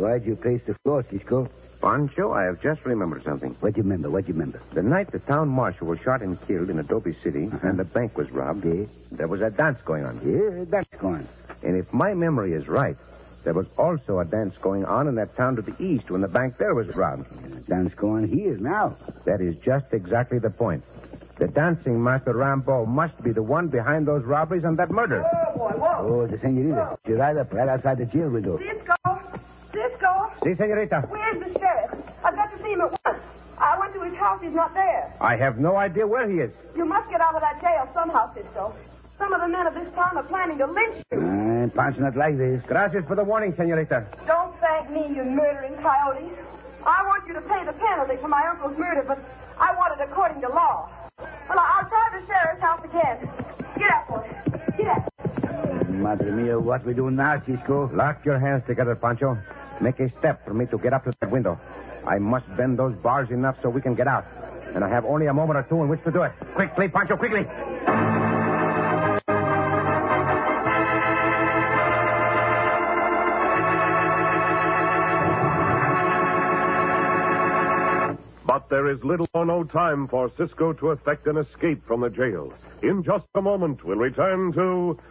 Why'd you pace the floor, Cisco? Pancho, I have just remembered something. What you remember? The night the town marshal was shot and killed in Adobe City and the bank was robbed, there was a dance going on. Yeah, that's going. And if my memory is right, there was also a dance going on in that town to the east when the bank there was robbed. Dance going here now. That is just exactly the point. The dancing master Rambo must be the one behind those robberies and that murder. Whoa, boy, whoa. Oh, the senorita. She's right up, right outside the jail window. Cisco. Si, senorita. Where's the sheriff? I've got to see him at once. I went to his house. He's not there. I have no idea where he is. You must get out of that jail somehow, Cisco. Some of the men of this town are planning to lynch you. Pancho not like this. Gracias for the warning, senorita. Don't thank me, you murdering coyotes. I want you to pay the penalty for my uncle's murder, but I want it according to law. Well, I'll try the sheriff's house again. Get up, boy. Get up. Madre mia, what we do now, Cisco? Lock your hands together, Pancho. Make a step for me to get up to that window. I must bend those bars enough so we can get out. And I have only a moment or two in which to do it. Quickly, Pancho, quickly. But there is little or no time for Cisco to effect an escape from the jail. In just a moment, we'll return to